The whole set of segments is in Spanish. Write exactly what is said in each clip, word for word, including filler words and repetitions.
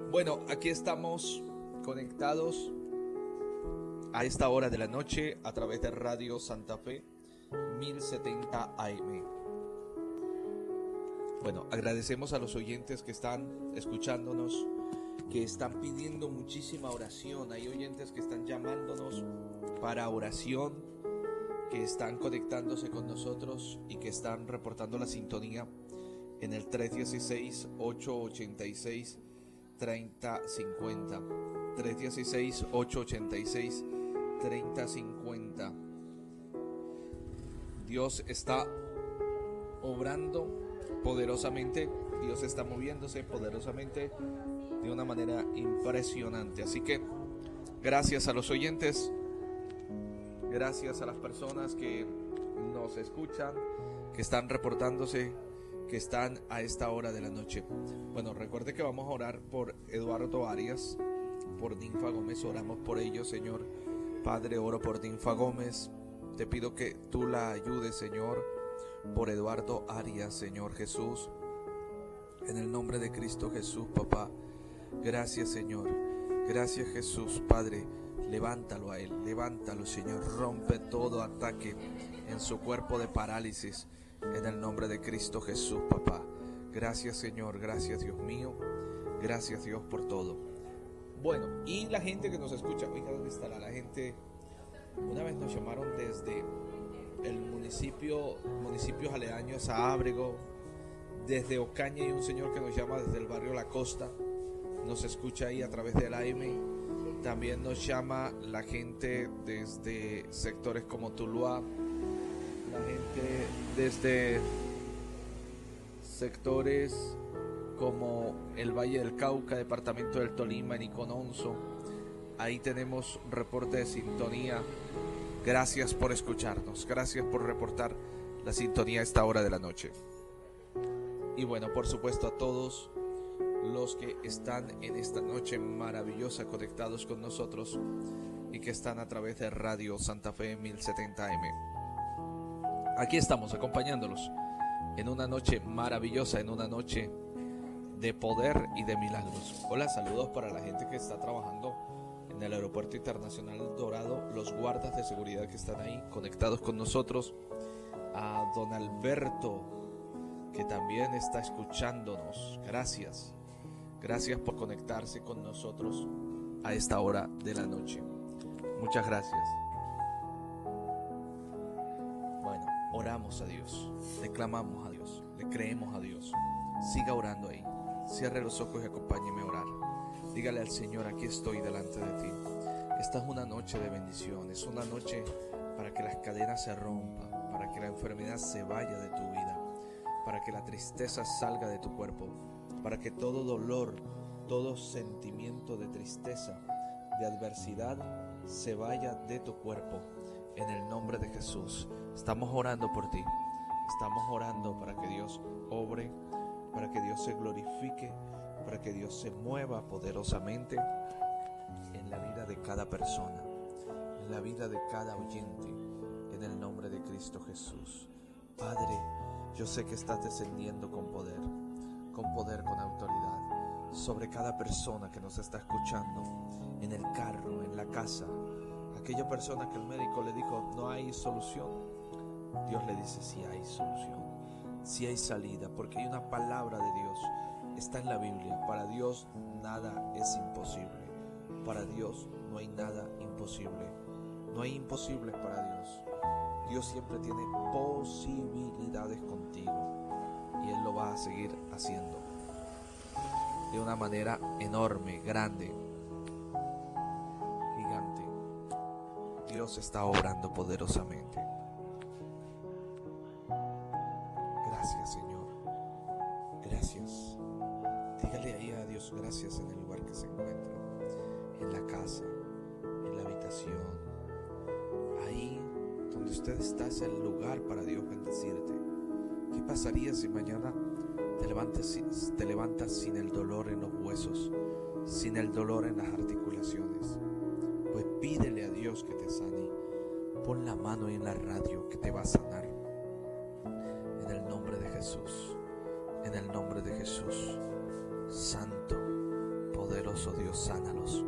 Bueno, aquí estamos conectados a esta hora de la noche a través de Radio Santa Fe mil setenta A M. Bueno, agradecemos a los oyentes que están escuchándonos, que están pidiendo muchísima oración. Hay oyentes que están llamándonos para oración, que están conectándose con nosotros y que están reportando la sintonía en el tres uno seis, ocho ocho seis, tres cero cinco cero. tres uno seis, ocho ocho seis, tres cero cinco cero. Dios está obrando poderosamente, Dios está moviéndose poderosamente de una manera impresionante. Así que gracias a los oyentes, gracias a las personas que nos escuchan, que están reportándose, que están a esta hora de la noche. Bueno, recuerde que vamos a orar por Eduardo Arias, por Ninfa Gómez. Oramos por ellos, Señor. Padre, oro por Ninfa Gómez. Te pido que tú la ayudes, Señor, por Eduardo Arias, Señor Jesús. En el nombre de Cristo Jesús, papá. Gracias, Señor. Gracias, Jesús, Padre. Levántalo a él, levántalo, Señor. Rompe todo ataque en su cuerpo de parálisis. En el nombre de Cristo Jesús, papá. Gracias, Señor. Gracias, Dios mío. Gracias, Dios, por todo. Bueno, y la gente que nos escucha, oiga, ¿dónde estará la gente? Una vez nos llamaron desde el municipio, municipios aledaños a Ábrego, desde Ocaña, hay un señor que nos llama desde el barrio La Costa, nos escucha ahí a través del A M. También nos llama la gente desde sectores como Tuluá, la gente desde sectores como el Valle del Cauca, departamento del Tolima, en Icononso. Ahí tenemos reporte de sintonía. Gracias por escucharnos, gracias por reportar la sintonía a esta hora de la noche. Y bueno, por supuesto a todos los que están en esta noche maravillosa conectados con nosotros y que están a través de Radio Santa Fe mil setenta A M. Aquí estamos acompañándolos en una noche maravillosa, en una noche de poder y de milagros. Hola, saludos para la gente que está trabajando en el Aeropuerto Internacional Dorado, los guardas de seguridad que están ahí conectados con nosotros, a don Alberto, que también está escuchándonos. Gracias, gracias por conectarse con nosotros a esta hora de la noche. Muchas gracias. Bueno, oramos a Dios, le clamamos a Dios, le creemos a Dios. Siga orando ahí, cierre los ojos y acompáñeme a orar. Dígale al Señor, aquí estoy delante de ti. Esta es una noche de bendición, es una noche para que las cadenas se rompan, para que la enfermedad se vaya de tu vida, para que la tristeza salga de tu cuerpo, para que todo dolor, todo sentimiento de tristeza, de adversidad, se vaya de tu cuerpo. En el nombre de Jesús, estamos orando por ti, estamos orando para que Dios obre, para que Dios se glorifique, para que Dios se mueva poderosamente en la vida de cada persona, en la vida de cada oyente, en el nombre de Cristo Jesús. Padre, yo sé que estás descendiendo con poder, con poder, con autoridad, sobre cada persona que nos está escuchando, en el carro, en la casa, aquella persona que el médico le dijo no hay solución. Dios le dice sí hay solución, sí hay salida, porque hay una palabra de Dios. Está en la Biblia. Para Dios nada es imposible. Para Dios no hay nada imposible. No hay imposibles para Dios. Dios siempre tiene posibilidades contigo y Él lo va a seguir haciendo de una manera enorme, grande, gigante. Dios está obrando poderosamente. Gracias, Señor. Gracias. Dígale ahí a Dios gracias en el lugar que se encuentra, en la casa, en la habitación. Ahí donde usted está es el lugar para Dios bendecirte. ¿Qué pasaría si mañana te levantas, te levantas sin el dolor en los huesos, sin el dolor en las articulaciones? Pues pídele a Dios que te sane. Pon la mano ahí en la radio que te va a sanar. En el nombre de Jesús, en el nombre de Jesús, Santo, poderoso. Poderoso Dios, sánalos.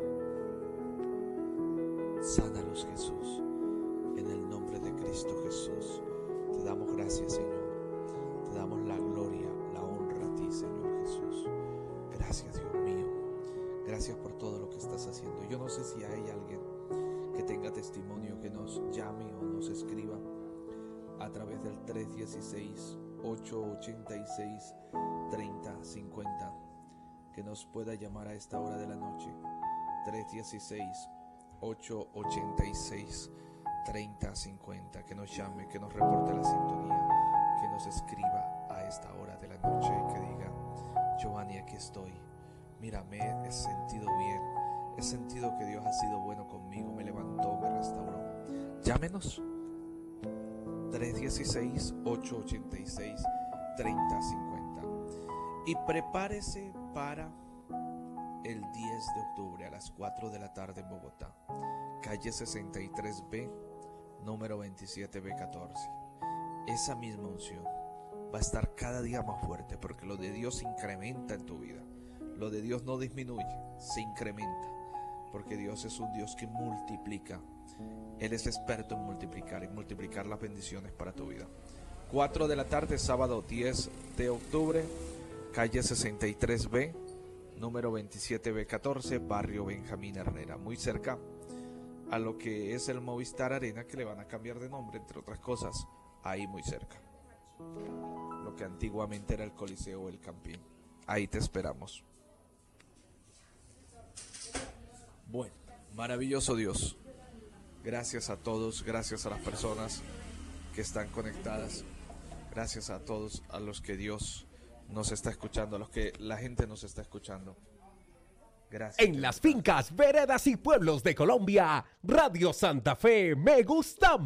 Sánalos, Jesús. En el nombre de Cristo Jesús. Te damos gracias, Señor. Te damos la gloria, la honra a ti, Señor Jesús. Gracias, Dios mío. Gracias por todo lo que estás haciendo. Yo no sé si hay alguien que tenga testimonio, que nos llame o nos escriba a través del tres uno seis, ocho ocho seis, tres cero cinco cero, que nos pueda llamar a esta hora de la noche. tres uno seis, ocho ocho seis, tres cero cinco cero, que nos llame, que nos reporte la sintonía, que nos escriba a esta hora de la noche y que diga: Giovanni, aquí estoy. Mira, me he sentido bien, he sentido que Dios ha sido bueno conmigo, me levantó, me restauró. Llámenos tres uno seis, ocho ocho seis, tres cero cinco cero y prepárese para el diez de octubre a las cuatro de la tarde en Bogotá, calle sesenta y tres B, número veintisiete B catorce. Esa misma unción va a estar cada día más fuerte, porque lo de Dios se incrementa en tu vida. Lo de Dios no disminuye, se incrementa, porque Dios es un Dios que multiplica. Él es experto en multiplicar, en multiplicar las bendiciones para tu vida. cuatro de la tarde, sábado diez de octubre, calle sesenta y tres B, número veintisiete B catorce, barrio Benjamín Herrera, muy cerca a lo que es el Movistar Arena, que le van a cambiar de nombre, entre otras cosas, ahí muy cerca. Lo que antiguamente era el Coliseo El Campín. Ahí te esperamos. Bueno, maravilloso Dios. Gracias a todos, gracias a las personas que están conectadas. Gracias a todos a los que Dios nos está escuchando, a los que la gente nos está escuchando. Gracias. En las fincas, veredas y pueblos de Colombia, Radio Santa Fe me gusta